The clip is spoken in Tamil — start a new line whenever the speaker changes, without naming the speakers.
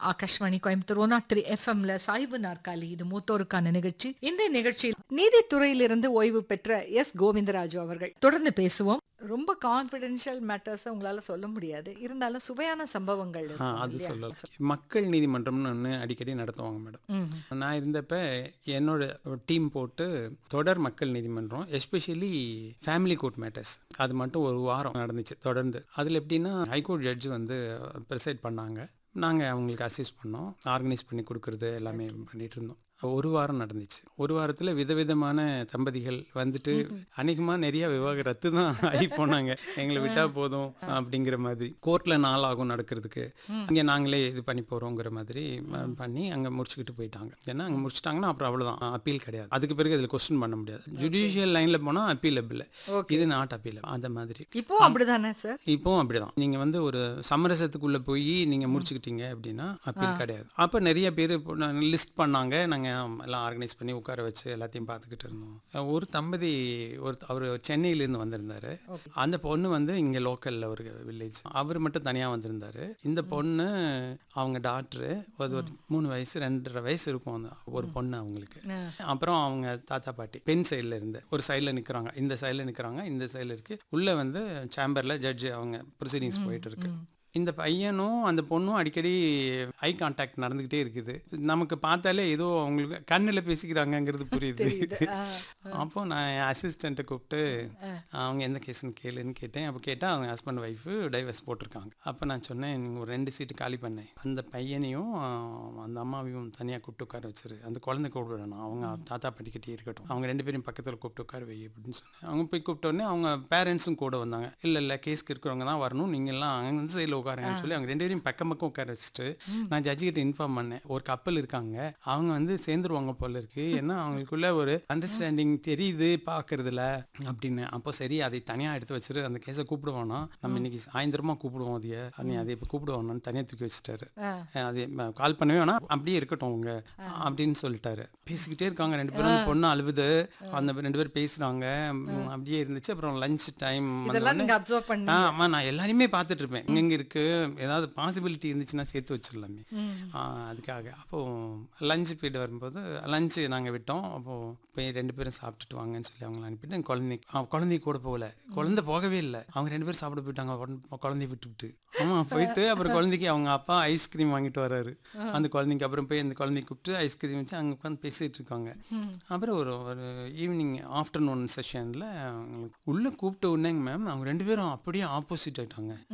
ஆகாஷ்வாணி கோயம்புத்தூர் 103 எஃப்எம்ல சாய்வு நாற்காலி, இது மூத்தோருக்கான நிகழ்ச்சி. இந்த நிகழ்ச்சியில் நீதித்துறையிலிருந்து ஓய்வு பெற்ற எஸ் கோவிந்தராஜு அவர்கள். தொடர்ந்து பேசுவோம். ரொம்ப கான்ஃபிடென்ஷியல் மேட்டர்ஸ் உங்களால சொல்ல முடியாது, இருந்தாலும் சுவையான சம்பவங்கள் இருக்கும்
அது
இல்லையா?
சொல்லலாம். மக்கள் நீதிமன்றம்னு ஒன்று அடிக்கடி நடத்துவாங்க மேடம். நான் இருந்தப்ப என்னோட டீம் போட்டு தொடர் மக்கள் நீதிமன்றம், எஸ்பெஷலி ஃபேமிலி கோர்ட் மேட்டர்ஸ், அது மட்டும் ஒரு வாரம் நடந்துச்சு தொடர்ந்து. அதில் எப்படின்னா ஹைகோர்ட் ஜட்ஜ் வந்து ப்ரிசைட் பண்ணாங்க, நாங்கள் அவங்களுக்கு அசிஸ்ட் பண்ணோம், ஆர்கனைஸ் பண்ணி கொடுக்குறது எல்லாமே பண்ணிகிட்டு இருந்தோம். ஒரு வாரம் நடந்துச்சு. ஒரு வாரத்தில் விதவிதமான தம்பதிகள் வந்துட்டு அநேகமாக நிறைய விவாகரத்து தான் ஆகி போனாங்க. எங்களை விட்டால் போதும் அப்படிங்கிற மாதிரி. கோர்ட்டில் நாள் ஆகும் நடக்கிறதுக்கு, இங்கே நாங்களே இது பண்ணி போகிறோங்கிற மாதிரி பண்ணி அங்கே முடிச்சுக்கிட்டு போயிட்டாங்க. ஏன்னா அங்கே முடிச்சிட்டாங்கன்னா அப்புறம் அவ்வளோதான், அப்பீல் கிடையாது. அதுக்கு பிறகு அதில் கொஸ்டின் பண்ண முடியாது. ஜுடிஷியல் லைனில் போனால் அப்பீலபிள், இது நாட் அப்பீலபிள். அந்த மாதிரி
இப்போ அப்படிதானே சார்?
இப்போவும் அப்படிதான். நீங்கள் வந்து ஒரு சமரசத்துக்குள்ளே போய் நீங்கள் முடிச்சுக்கிட்டீங்க அப்படின்னா அப்பீல் கிடையாது. அப்போ நிறைய பேர் லிஸ்ட் பண்ணாங்க, நாங்கள் எல்லாம் ஆர்கனைஸ் பண்ணி உட்கார வச்சு எல்லாத்தையும் பார்த்துக்கிட்டு இருந்தோம். ஒரு தம்பதி அவர் சென்னையிலேருந்து வந்திருந்தாரு. அந்த பொண்ணு வந்து இங்கே லோக்கலில் ஒரு வில்லேஜ், அவர் மட்டும் தனியாக வந்திருந்தாரு. இந்த பொண்ணு அவங்க டாக்டரு, ஒரு 3 வயசு 2.5 வயசு இருக்கும் அந்த ஒரு பொண்ணு அவங்களுக்கு. அப்புறம் அவங்க தாத்தா பாட்டி பெண் சைடில் இருந்து ஒரு சைடில் நிற்கிறாங்க, இந்த சைடில் நிற்கிறாங்க, இந்த சைடில் இருக்குது. உள்ளே வந்து சேம்பரில் ஜட்ஜு அவங்க ப்ரொசீடிங்ஸ் போயிட்டு இருக்கு. இந்த பையனும் அந்த பொண்ணும் அடிக்கடி ஐ கான்டாக்ட் நடந்துக்கிட்டே இருக்குது. நமக்கு பார்த்தாலே ஏதோ அவங்களுக்கு கண்ணில் பேசிக்கிறாங்கங்கிறது புரியுது. அப்போ நான் என் அசிஸ்டண்ட்டை கூப்பிட்டு அவங்க எந்த கேஸுன்னு கேளுன்னு கேட்டேன். அப்போ கேட்டால் அவங்க ஹஸ்பண்ட் ஒய்ஃபு டைவர்ஸ் போட்டிருக்காங்க. அப்போ நான் சொன்னேன், நீங்கள் ஒரு 2 சீட்டு காலி பண்ணேன், அந்த பையனையும் அந்த அம்மாவையும் தனியாக கூப்பிட்டு உட்கார வச்சிரு, அந்த குழந்தை கூப்பிட்டு வேணும், அவங்க தாத்தா படிக்கிட்டே இருக்கட்டும், அவங்க 2 பேரும் பக்கத்தில் கூப்பிட்டு உட்கார வை அப்படின்னு சொன்னேன். அவங்க போய் கூப்பிட்டோடனே அவங்க பேரண்ட்ஸும் கூட வந்தாங்க. இல்லை கேஸ்க்கு இருக்கிறவங்க தான் வரணும், நீங்கள்லாம் அங்கே சைடில் உட்காருங்கன்னு சொல்லி அவங்க 2 பேரையும் பக்கம் உட்கார வச்சுட்டு நான் ஜட்ஜிக்கிட்ட இன்ஃபார்ம் பண்ணேன், ஒரு கப்பல் இருக்காங்க, அவங்க வந்து சேர்ந்துருவாங்க போல இருக்கு, ஏன்னா அவங்களுக்குள்ள ஒரு அண்டர்ஸ்டாண்டிங் தெரியுது பார்க்கறதுல அப்படின்னு. அப்போ சரி, அதை தனியாக எடுத்து வச்சுட்டு அந்த கேஸை கூப்பிடுவானா, நம்ம இன்னைக்கு சாயந்தரமாக கூப்பிடுவோம், அதை இப்போ கூப்பிடுவானான்னு தனியாக தூக்கி வச்சுட்டாரு. அது கால் பண்ணவே வேணா, அப்படியே இருக்கட்டும் அவங்க அப்படின்னு சொல்லிட்டாரு. பேசிக்கிட்டே இருக்காங்க 2 பேரும். பொண்ணு அழுவுது, அந்த 2 பேரும் பேசுகிறாங்க, அப்படியே இருந்துச்சு. அப்புறம் லஞ்ச் டைம் ஆமாம், நான் எல்லாரையுமே பார்த்துட்டு இருப்பேன், எங்கே இருக்குது, ஏதாவது பாசிபிலிட்டி இருந்துச்சுன்னா சேர்த்து வச்சிடலாமே அதுக்காக. அப்போது லஞ்ச் பீரியட் வரும்போது லஞ்சு நாங்கள் விட்டோம். அப்போது போய் 2 பேரும் சாப்பிட்டுட்டு வாங்கன்னு சொல்லி அவங்களை அனுப்பிட்டு, குழந்தை கூட போகல, குழந்தை போகவே இல்லை, அவங்க 2 பேரும் சாப்பிட போயிட்டாங்க குழந்தைய விட்டுவிட்டு. ஆமாம், போயிட்டு அப்புறம் குழந்தைக்கு அவங்க அப்பா ஐஸ்கிரீம் வாங்கிட்டு வர்றாரு அந்த குழந்தைக்கு. அப்புறம் போய் அந்த குழந்தைய கூப்பிட்டு ஐஸ்கிரீம் வச்சு அங்கே உட்காந்து பேசிகிட்டு இருக்காங்க. அப்புறம் ஒரு ஈவினிங் ஆஃப்டர்நூன் செஷனில் உள்ளே கூப்பிட்ட உடனேங்க மேம், அவங்க 2 பேரும் அப்படியே ஆப்போசிட் ஆகிட்டாங்க.